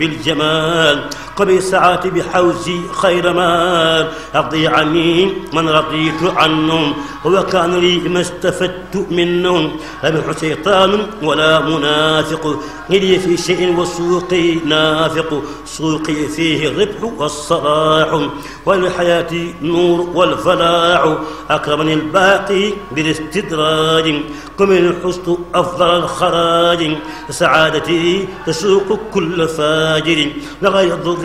بالجمال قبل ساعات بحوزي خير مال أرضي عني من رضيت عنهم وكان لي ما استفدت منهم لم شيطان ولا منافق لي في شيء وسوقي نافق سوقي فيه الربح والصلاح والحياة نور والفلاح أكرمني الباقي بالاستدراج قم الحسن أفضل الخراج سعادتي تسوق كل فاجر لغير